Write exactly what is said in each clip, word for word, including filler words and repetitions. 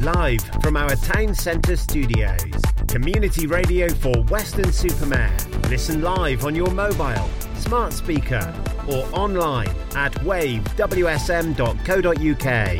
live from our town centre studios. Community radio for Weston-super-Mare. Listen live on your mobile, smart speaker or online at wave w s m dot co dot u k.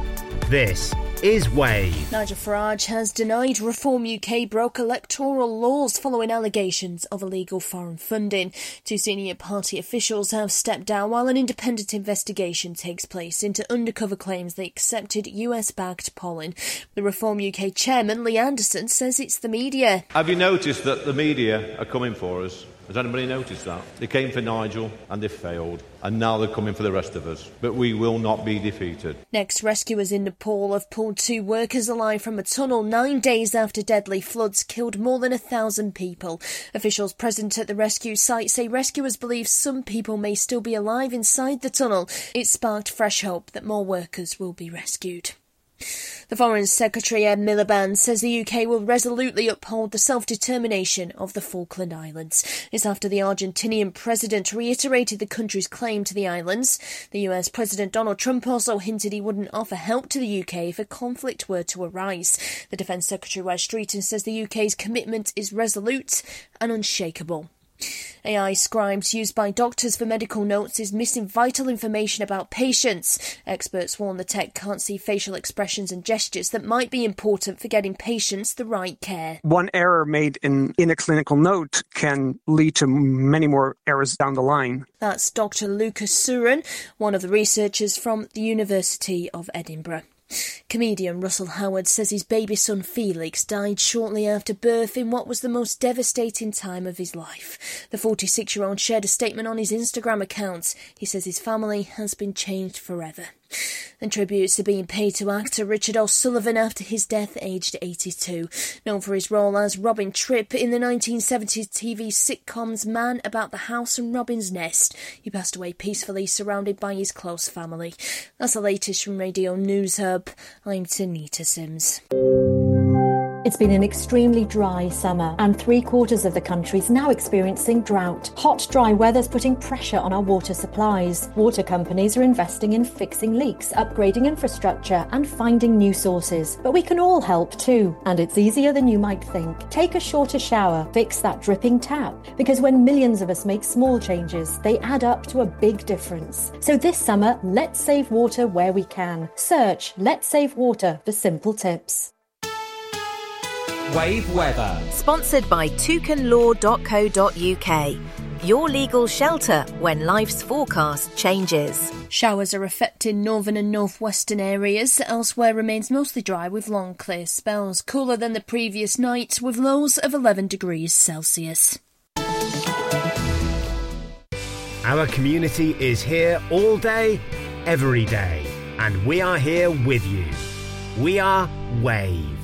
This is Wave. Nigel Farage has denied Reform U K broke electoral laws following allegations of illegal foreign funding. Two senior party officials have stepped down while an independent investigation takes place into undercover claims they accepted U S-backed polling. The Reform U K chairman, Lee Anderson, says it's the media. Have you noticed that the media are coming for us? Has anybody noticed that? They came for Nigel and they failed. And now they're coming for the rest of us. But we will not be defeated. Next, rescuers in Nepal have pulled two workers alive from a tunnel nine days after deadly floods killed more than a thousand people. Officials present at the rescue site say rescuers believe some people may still be alive inside the tunnel. It sparked fresh hope that more workers will be rescued. The Foreign Secretary Ed Miliband says the U K will resolutely uphold the self-determination of the Falkland Islands. It's after the Argentinian president reiterated the country's claim to the islands. The U S President Donald Trump also hinted he wouldn't offer help to the U K if a conflict were to arise. The Defence Secretary Wes Streeton says the U K's commitment is resolute and unshakable. A I scribes used by doctors for medical notes is missing vital information about patients. Experts warn the tech can't see facial expressions and gestures that might be important for getting patients the right care. One error made in, in a clinical note can lead to many more errors down the line. That's Doctor Lucas Surin, one of the researchers from the University of Edinburgh. Comedian Russell Howard says his baby son Felix died shortly after birth in what was the most devastating time of his life. The forty-six-year-old shared a statement on his Instagram account. He says his family has been changed forever. And tributes are being paid to actor Richard O'Sullivan after his death aged eighty-two. Known for his role as Robin Tripp in the nineteen seventies T V sitcoms Man About the House and Robin's Nest. He passed away peacefully surrounded by his close family. That's the latest from Radio News Hub. I'm Tanita Sims. It's been an extremely dry summer and three quarters of the country's now experiencing drought. Hot, dry weather's putting pressure on our water supplies. Water companies are investing in fixing leaks, upgrading infrastructure and finding new sources. But we can all help too, and it's easier than you might think. Take a shorter shower, fix that dripping tap, because when millions of us make small changes, they add up to a big difference. So this summer, let's save water where we can. Search Let's Save Water for simple tips. Wave Weather. Sponsored by toucan law dot co dot u k. Your legal shelter when life's forecast changes. Showers are affecting northern and northwestern areas. Elsewhere remains mostly dry with long clear spells. Cooler than the previous night with lows of eleven degrees Celsius. Our community is here all day, every day. And we are here with you. We are Wave.